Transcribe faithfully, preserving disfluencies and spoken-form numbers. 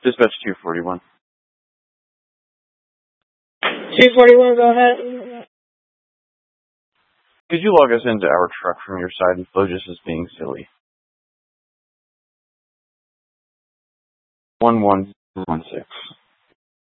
Dispatch two forty-one. two forty-one, go ahead. Could you log us into our truck from your side? Flo just is being silly. one one one six.